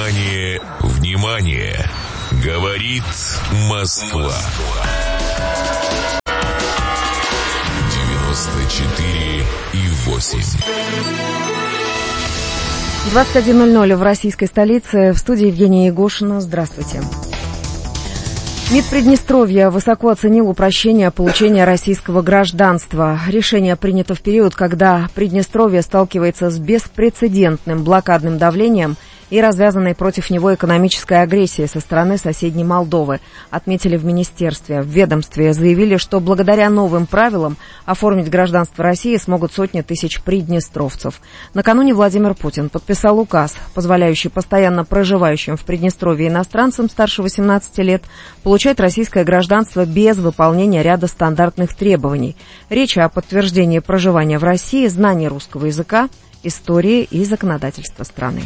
Внимание, внимание! Говорит Москва. 94,8. 21:00 в российской столице. В студии Евгения Егошина. Здравствуйте. МИД Приднестровья высоко оценил упрощение получения российского гражданства. Решение принято в период, когда Приднестровье сталкивается с беспрецедентным блокадным давлением и развязанной против него экономической агрессией со стороны соседней Молдовы, отметили в министерстве. В ведомстве заявили, что благодаря новым правилам оформить гражданство России смогут сотни тысяч приднестровцев. Накануне Владимир Путин подписал указ, позволяющий постоянно проживающим в Приднестровье иностранцам старше 18 лет получать российское гражданство без выполнения ряда стандартных требований. Речь о подтверждении проживания в России, знании русского языка, истории и законодательства страны.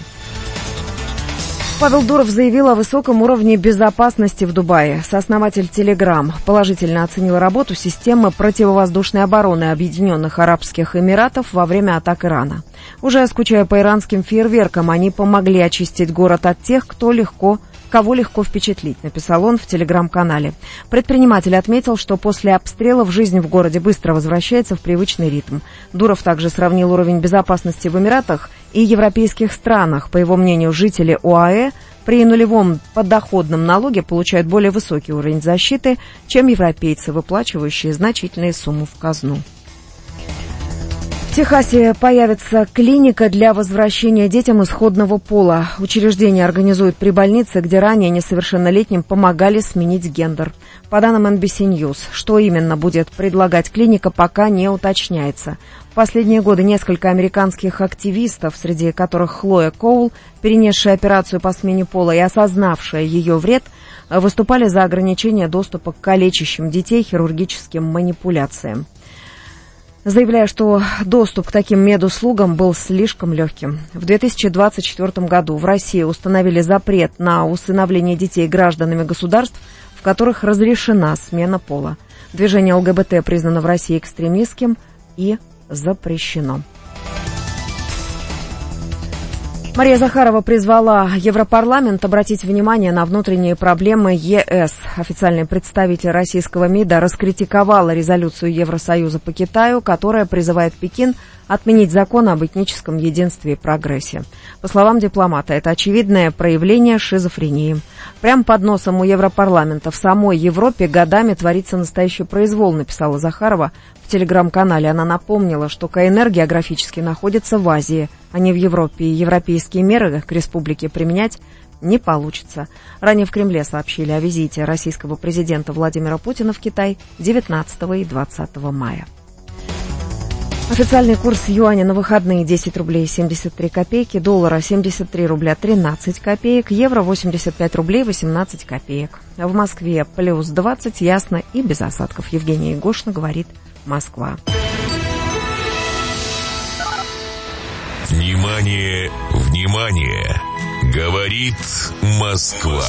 Павел Дуров заявил о высоком уровне безопасности в Дубае. Сооснователь Telegram положительно оценил работу системы противовоздушной обороны Объединенных Арабских Эмиратов во время атак Ирана. Уже скучая по иранским фейерверкам, они помогли очистить город от тех, кого легко впечатлить, написал он в телеграм-канале. Предприниматель отметил, что после обстрелов жизнь в городе быстро возвращается в привычный ритм. Дуров также сравнил уровень безопасности в Эмиратах и европейских странах. По его мнению, жители ОАЭ при нулевом подоходном налоге получают более высокий уровень защиты, чем европейцы, выплачивающие значительные суммы в казну. В Техасе появится клиника для возвращения детям исходного пола. Учреждение организует при больнице, где ранее несовершеннолетним помогали сменить гендер. По данным NBC News, что именно будет предлагать клиника, пока не уточняется. В последние годы несколько американских активистов, среди которых Хлоя Коул, перенесшая операцию по смене пола и осознавшая ее вред, выступали за ограничение доступа к калечащим детей хирургическим манипуляциям, заявляя, что доступ к таким медуслугам был слишком легким. В 2024 году в России установили запрет на усыновление детей гражданами государств, в которых разрешена смена пола. Движение ЛГБТ признано в России экстремистским и запрещено. Мария Захарова призвала Европарламент обратить внимание на внутренние проблемы ЕС. Официальный представитель российского МИДа раскритиковала резолюцию Евросоюза по Китаю, которая призывает Пекин отменить закон об этническом единстве и прогрессе. По словам дипломата, это очевидное проявление шизофрении. Прямо под носом у Европарламента в самой Европе годами творится настоящий произвол, написала Захарова в телеграм-канале. Она напомнила, что КНР географически находится в Азии, а не в Европе, и европейские меры к республике применять не получится. Ранее в Кремле сообщили о визите российского президента Владимира Путина в Китай 19 и 20 мая. Официальный курс юаня на выходные 10 рублей 73 копейки, доллара 73 рубля 13 копеек, евро 85 рублей 18 копеек. В Москве плюс 20, ясно и без осадков. Евгения Егошина, говорит Москва. Внимание, внимание! Говорит Москва.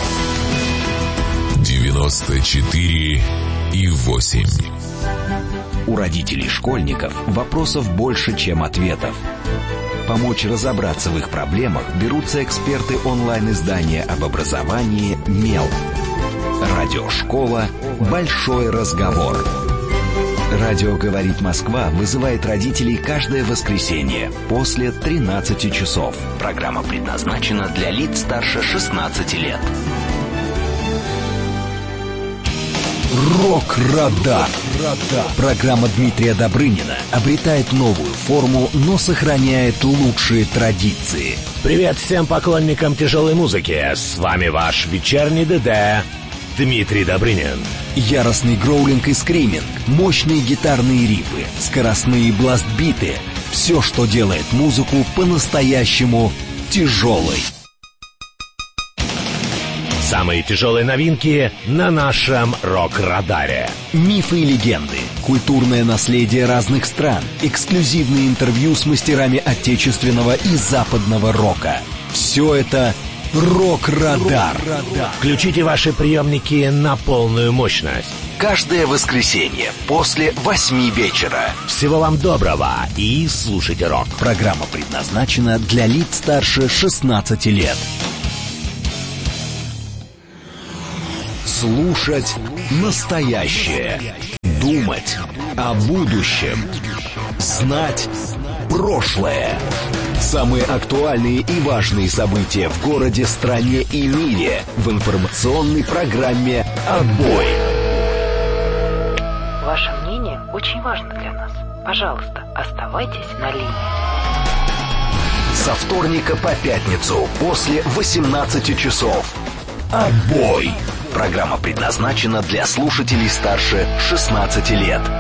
94,8. У родителей школьников вопросов больше, чем ответов. Помочь разобраться в их проблемах берутся эксперты онлайн-издания об образовании «Мел». Радиошкола «Большой разговор». Радио «Говорит Москва» вызывает родителей каждое воскресенье после 13 часов. Программа предназначена для лиц старше 16 лет. Рок-радар. Программа Дмитрия Добрынина обретает новую форму, но сохраняет лучшие традиции. Привет всем поклонникам тяжелой музыки. С вами ваш вечерний ДД Дмитрий Добрынин. Яростный гроулинг и скриминг, мощные гитарные рифы, скоростные бластбиты. Все, что делает музыку по-настоящему тяжелой. Самые тяжелые новинки на нашем рок-радаре. Мифы и легенды, культурное наследие разных стран, эксклюзивные интервью с мастерами отечественного и западного рока. Все это Рок-радар. Включите ваши приемники на полную мощность. Каждое воскресенье после 8 вечера. Всего вам доброго и слушайте рок. Программа предназначена для лиц старше 16 лет. Слушать настоящее. Думать о будущем. Знать прошлое. Самые актуальные и важные события в городе, стране и мире в информационной программе «Отбой». Ваше мнение очень важно для нас. Пожалуйста, оставайтесь на линии. Со вторника по пятницу после 18 часов. «Отбой». Программа предназначена для слушателей старше 16 лет.